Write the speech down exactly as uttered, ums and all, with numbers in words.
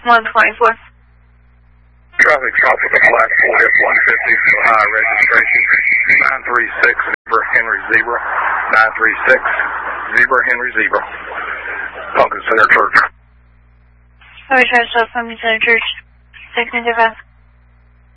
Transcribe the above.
one twenty-four. Traffic stop with a flat Ford F one fifty, high registration, nine three six Zebra Henry Zebra, nine three six Zebra Henry Zebra, Pumpkin Center Church. Alright, try to stop Pumpkin Center Church. Six ninety-five.